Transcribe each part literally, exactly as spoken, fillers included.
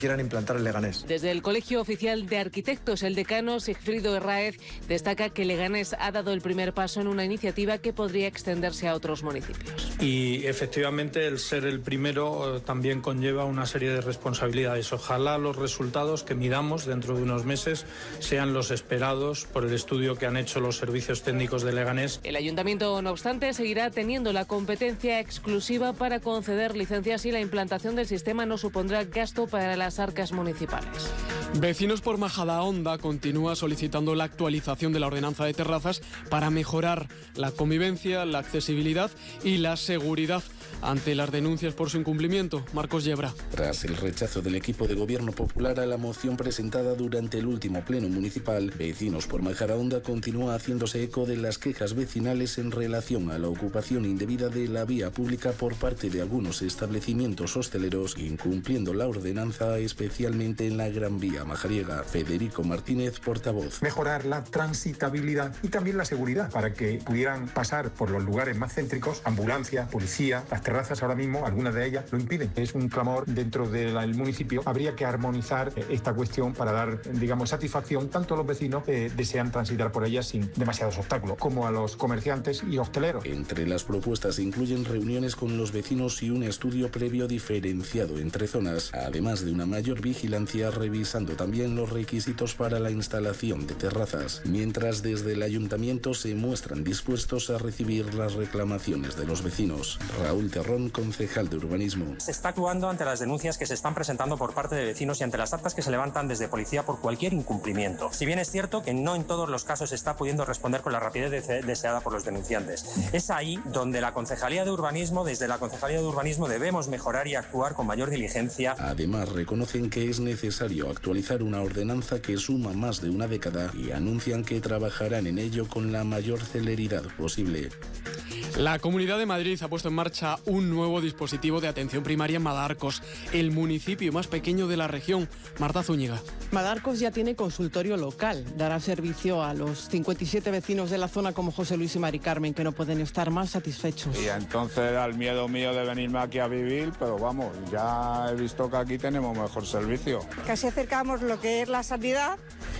quieran implantar en Leganés. Desde el Colegio Oficial de Arquitectos, el decano Sigfrido Herráez destaca que Leganés ha dado el primer paso en una iniciativa que podría extenderse a otros municipios. Y efectivamente el ser el primero eh, también conlleva una serie de responsabilidades. Ojalá los resultados que midamos dentro de unos meses sean los esperados por el estudio que han hecho los servicios técnicos de Leganés. El ayuntamiento, no obstante, seguirá teniendo la competencia exclusiva para conceder licencias y la implantación del sistema no supondrá gasto para las arcas municipales. Vecinos por Majadahonda continúa solicitando la actualización de la ordenanza de terrazas para mejorar la convivencia, la accesibilidad y la seguridad ante las denuncias por su incumplimiento. Marcos Yebra. Tras el rechazo del equipo de Gobierno Popular a la moción presentada durante el último pleno municipal, Vecinos por Majadahonda continúa haciéndose eco de las quejas vecinales en relación a la ocupación indebida de la vía pública por parte de algunos establecimientos hosteleros, incumpliendo la ordenanza, especialmente en la Gran Vía Majariega. Federico Martínez, portavoz. Mejorar la transitabilidad y también la seguridad para que pudieran pasar por los lugares más céntricos ambulancia, policía. Las terrazas ahora mismo, algunas de ellas lo impiden. Es un clamor dentro del municipio. Habría que armonizar esta cuestión para dar, digamos, satisfacción tanto a los vecinos que desean transitar por ellas sin demasiados obstáculos, como a los comerciantes y hosteleros. Entre las propuestas se incluyen reuniones con los vecinos y un estudio previo diferenciado entre zonas, además de una mayor vigilancia, revisando también los requisitos para la instalación de terrazas, mientras desde el ayuntamiento se muestran dispuestos a recibir las reclamaciones de los vecinos. Raúl Terrón, concejal de urbanismo. Se está actuando ante las denuncias que se están presentando por parte de vecinos y ante las actas que se levantan desde policía por cualquier incumplimiento. Si bien es cierto que no en todos los casos se está pudiendo responder con la rapidez deseada por los denunciantes. Es ahí donde la Concejalía de Urbanismo, desde la Concejalía de Urbanismo debemos mejorar y actuar con mayor diligencia. Además, reconocen que es necesario actualizar una ordenanza que suma más de una década y anuncian que trabajarán en ello con la mayor celeridad posible. La Comunidad de Madrid ha puesto en marcha un nuevo dispositivo de atención primaria en Madarcos, el municipio más pequeño de la región. Marta Zúñiga. Madarcos ya tiene consultorio local. Dará servicio a los cincuenta y siete vecinos de la zona como José Luis y Mari Carmen, que no pueden estar más satisfechos. Y entonces al miedo mío de venirme aquí a vivir, pero vamos, ya he visto que aquí tenemos mejor servicio. Casi acercamos lo que es la sanidad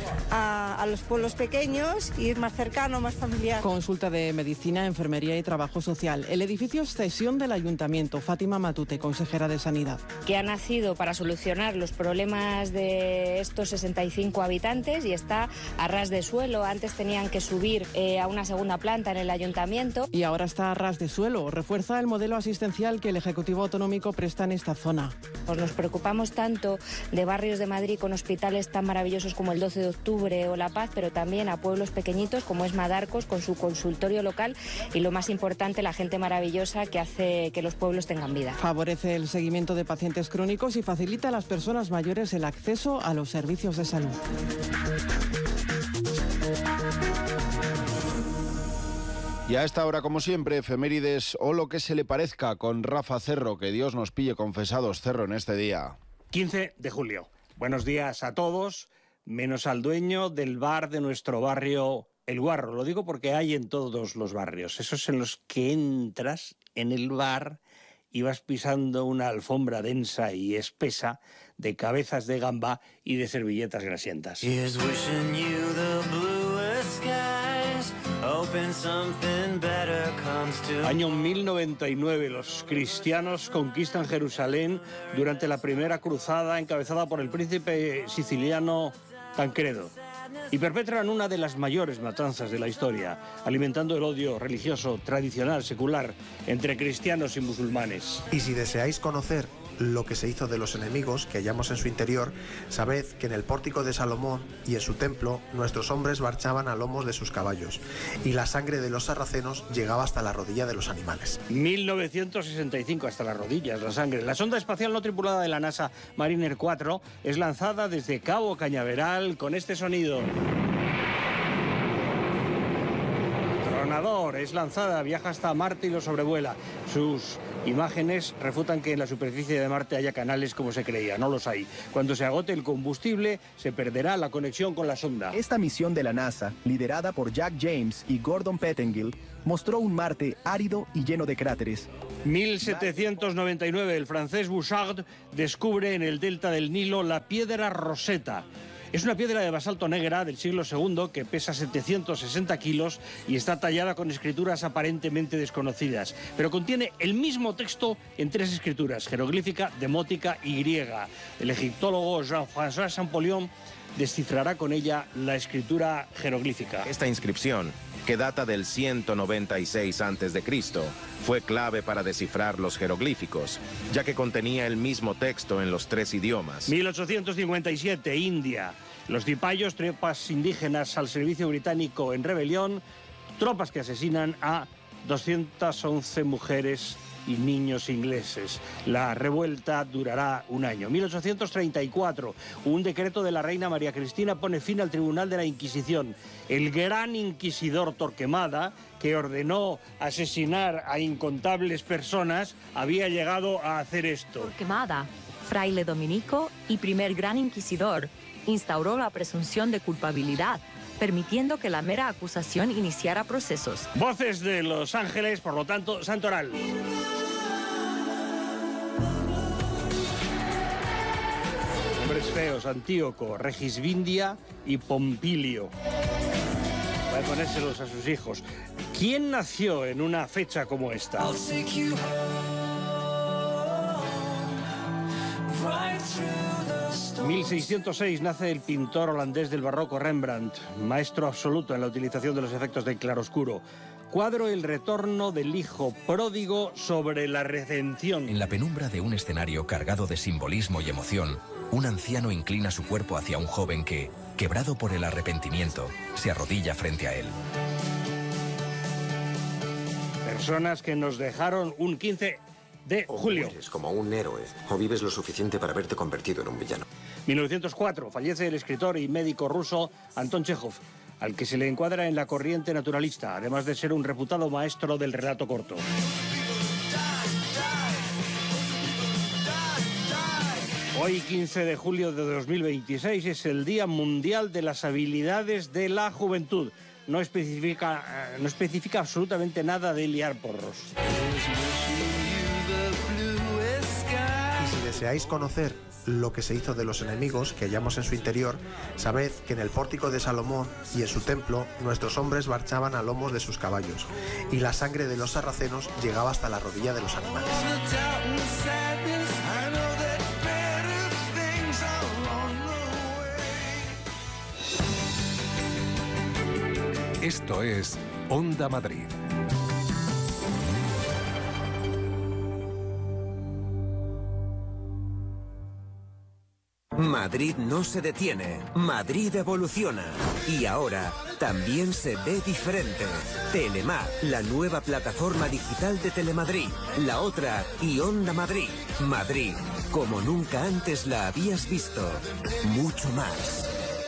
a, a los pueblos pequeños, ir más cercano, más familiar. Consulta de medicina, enfermería y trabajo social. El edificio es cesión del ayuntamiento. Fátima Matute, consejera de Sanidad. Que ha nacido para solucionar los problemas de estos sesenta y cinco habitantes y está a ras de suelo. Antes tenían que subir eh, a una segunda planta en el ayuntamiento. Y ahora está a ras de suelo. Refuerza el modelo asistencial que el Ejecutivo Autonómico presta en esta zona. Pues nos preocupamos tanto de barrios de Madrid con hospitales tan maravillosos como el doce de octubre o La Paz, pero también a pueblos pequeñitos como es Madarcos con su consultorio local y lo más importante, la gente maravillosa que hace que los pueblos tengan vida. Favorece el seguimiento de pacientes crónicos y facilita a las personas mayores el acceso a los servicios de salud. Y a esta hora, como siempre, efemérides o lo que se le parezca con Rafa Cerro. Que Dios nos pille confesados, Cerro, en este día. quince de julio. Buenos días a todos, menos al dueño del bar de nuestro barrio, El Guarro. Lo digo porque hay en todos los barrios. Esos en los que entras en el bar y vas pisando una alfombra densa y espesa de cabezas de gamba y de servilletas grasientas. Año mil noventa y nueve, los cristianos conquistan Jerusalén durante la primera cruzada encabezada por el príncipe siciliano Tancredo y perpetran una de las mayores matanzas de la historia, alimentando el odio religioso, tradicional, secular, entre cristianos y musulmanes. Y si deseáis conocer lo que se hizo de los enemigos que hallamos en su interior, sabed que en el pórtico de Salomón y en su templo nuestros hombres marchaban a lomos de sus caballos y la sangre de los sarracenos llegaba hasta la rodilla de los animales. mil novecientos sesenta y cinco, hasta las rodillas, la sangre. La sonda espacial no tripulada de la NASA Mariner cuatro es lanzada desde Cabo Cañaveral con este sonido. Tronador es lanzada, viaja hasta Marte y lo sobrevuela. Sus Imágenes refutan que en la superficie de Marte haya canales como se creía, no los hay. Cuando se agote el combustible, se perderá la conexión con la sonda. Esta misión de la NASA, liderada por Jack James y Gordon Pettengill, mostró un Marte árido y lleno de cráteres. mil setecientos noventa y nueve, el francés Bouchard descubre en el delta del Nilo la piedra Rosetta. Es una piedra de basalto negra del siglo segundo que pesa setecientos sesenta kilos y está tallada con escrituras aparentemente desconocidas, pero contiene el mismo texto en tres escrituras, jeroglífica, demótica y griega. El egiptólogo Jean-François Champollion descifrará con ella la escritura jeroglífica. Esta inscripción, que data del ciento noventa y seis antes de Cristo, fue clave para descifrar los jeroglíficos, ya que contenía el mismo texto en los tres idiomas. mil ochocientos cincuenta y siete, India. Los cipayos, tropas indígenas al servicio británico en rebelión, tropas que asesinan a doscientas once mujeres y niños ingleses. La revuelta durará un año. mil ochocientos treinta y cuatro, un decreto de la reina María Cristina pone fin al Tribunal de la Inquisición. El gran inquisidor Torquemada, que ordenó asesinar a incontables personas, había llegado a hacer esto. Torquemada, fraile dominico y primer gran inquisidor, instauró la presunción de culpabilidad, permitiendo que la mera acusación iniciara procesos. Voces de Los Ángeles, por lo tanto, Santoral. Hombres feos, Antíoco, Regisvindia y Pompilio. Va a ponérselos a sus hijos. ¿Quién nació en una fecha como esta? mil seiscientos seis nace el pintor holandés del barroco Rembrandt, maestro absoluto en la utilización de los efectos del claroscuro. Cuadro El retorno del hijo pródigo sobre la redención. En la penumbra de un escenario cargado de simbolismo y emoción, un anciano inclina su cuerpo hacia un joven que, quebrado por el arrepentimiento, se arrodilla frente a él. Personas que nos dejaron un quince de julio. O mueres como un héroe, o vives lo suficiente para haberte convertido en un villano. mil novecientos cuatro, fallece el escritor y médico ruso Anton Chejov, al que se le encuadra en la corriente naturalista, además de ser un reputado maestro del relato corto. Hoy, quince de julio de dos mil veintiséis, es el Día Mundial de las Habilidades de la Juventud. No especifica, no especifica absolutamente nada de liar porros. Y si deseáis conocer lo que se hizo de los enemigos que hallamos en su interior, sabed que en el pórtico de Salomón y en su templo nuestros hombres marchaban a lomos de sus caballos, y la sangre de los sarracenos llegaba hasta la rodilla de los animales. Esto es Onda Madrid. Madrid no se detiene, Madrid evoluciona. Y ahora también se ve diferente. Telemar, la nueva plataforma digital de Telemadrid. La otra y Onda Madrid. Madrid, como nunca antes la habías visto. Mucho más.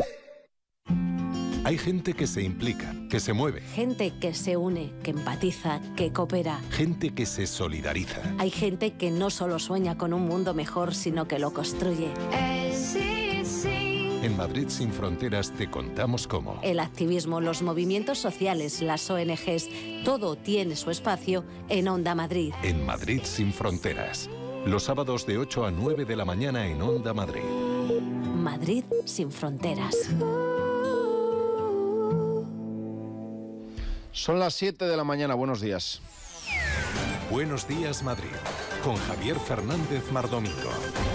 Hay gente que se implica, que se mueve. Gente que se une, que empatiza, que coopera. Gente que se solidariza. Hay gente que no solo sueña con un mundo mejor, sino que lo construye. En Madrid Sin Fronteras te contamos cómo. El activismo, los movimientos sociales, las O N Ges, todo tiene su espacio en Onda Madrid. En Madrid Sin Fronteras. Los sábados de ocho a nueve de la mañana en Onda Madrid. Madrid Sin Fronteras. Son las siete de la mañana, buenos días. Buenos días, Madrid, con Javier Fernández Mardomingo.